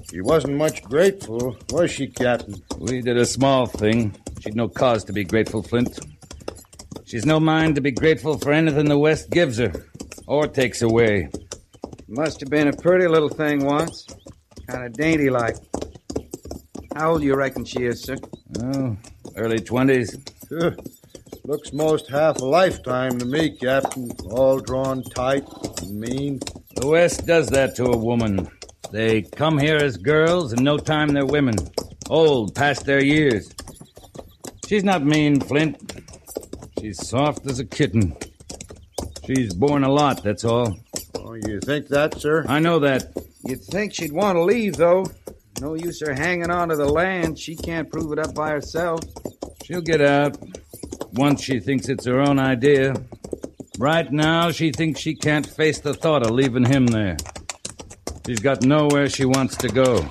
She wasn't much grateful, was she, Captain? We did a small thing. She'd no cause to be grateful, Flint. She's no mind to be grateful for anything the West gives her or takes away. Must have been a pretty little thing once. Kind of dainty-like. How old do you reckon she is, sir? Oh, early 20s. Looks most half a lifetime to me, Captain. All drawn tight and mean. The West does that to a woman. They come here as girls, and no time they're women. Old, past their years. She's not mean, Flint. She's soft as a kitten. She's borne a lot, that's all. Oh, you think that, sir? I know that. You'd think she'd want to leave, though. No use her hanging on to the land. She can't prove it up by herself. She'll get out once she thinks it's her own idea. Right now, she thinks she can't face the thought of leaving him there. She's got nowhere she wants to go.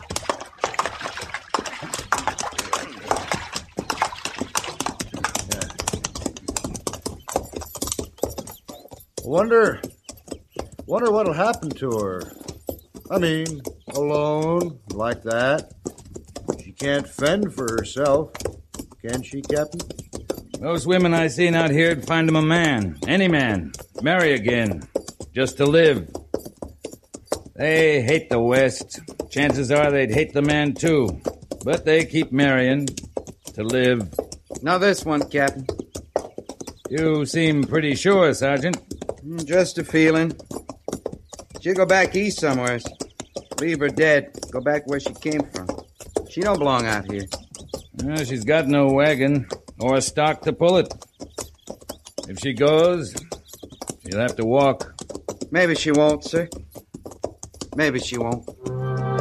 Wonder what'll happen to her. I mean, alone, like that. She can't fend for herself, can she, Captain? Those women I seen out here'd find him a man, any man, marry again, just to live. They hate the West. Chances are they'd hate the man, too. But they keep marrying to live. Now this one, Captain. You seem pretty sure, Sergeant. Just a feeling. She'll go back east somewhere. Leave her dead. Go back where she came from. She don't belong out here. Well, she's got no wagon or a stock to pull it. If she goes, she'll have to walk. Maybe she won't, sir. Maybe she won't.